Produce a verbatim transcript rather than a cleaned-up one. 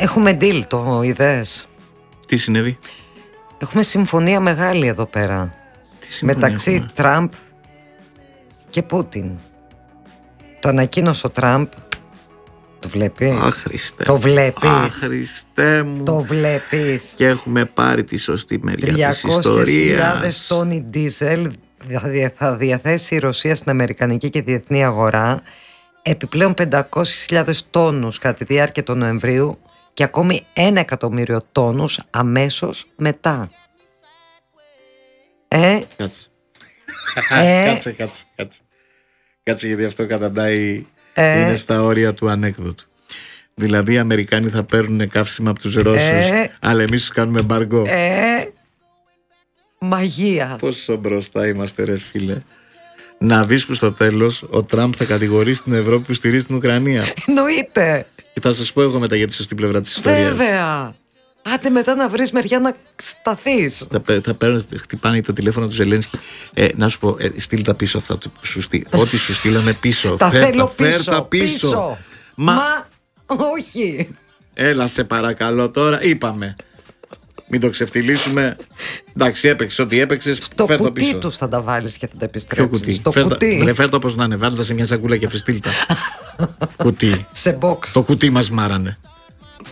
Έχουμε deal, το είδες? Τι συνέβη? Έχουμε συμφωνία μεγάλη εδώ πέρα. Τι συμφωνία μεταξύ έχουμε? Τραμπ και Πούτιν. Το ανακοίνωσε ο Τραμπ. Το βλέπεις? Αχ, Χριστέ. Το βλέπεις? Αχ, Χριστέ μου. Το βλέπεις? Και έχουμε πάρει τη σωστή μεριά της τριακόσιες ιστορίας. χιλιάδες τόνοι ντίζελ θα διαθέσει η Ρωσία στην αμερικανική και διεθνή αγορά. Επιπλέον πεντακόσιες χιλιάδες τόνους κατά τη διάρκεια του Νοεμβρίου και ακόμη ένα εκατομμύριο τόνους αμέσως μετά. Ε, Κάτσε. Ε, κάτσε, κάτσε, κάτσε. Κάτσε, γιατί αυτό καταντάει, Ε, είναι στα όρια του ανέκδοτου. Δηλαδή οι Αμερικάνοι θα παίρνουν καύσιμα από τους Ρώσους, Ε, αλλά εμείς τους κάνουμε εμπαργκό. ε, μαγεία. Πόσο μπροστά είμαστε, ρε φίλε. Να δεις που στο τέλος ο Τραμπ θα κατηγορήσει την Ευρώπη που στηρίζει την Ουκρανία. Εννοείται. Και θα σας πω εγώ μετά για τη σωστή πλευρά της ιστορίας. Βέβαια. Άντε μετά να βρεις μεριά να σταθείς. Θα, πέ- θα παίρνουν, χτυπάνε το τηλέφωνο του Ζελένσκι. Ε, να σου πω, ε, στείλ τα πίσω αυτά που σου στείλ. Ό,τι σου στείλαμε πίσω. Τα Φέρ θέλω φέρ πίσω, τα πίσω. πίσω. Μα, Μα όχι. έλα σε παρακαλώ τώρα, είπαμε. Μην το ξεφτυλίσουμε. Εντάξει, έπαιξε ό,τι έπαιξε. Στο Φέρ το κουτί πίσω. τους θα τα βάλεις και θα τα Ποιο επιστρέψεις. κουτί? Στο Φέρ τα- κουτί. Βρε, φέρ τα όπως να είναι. Βάλτε τα σε μια σακούλα και φεστίλτα. Κουτί. Σε box. Το κουτί μας μάρανε.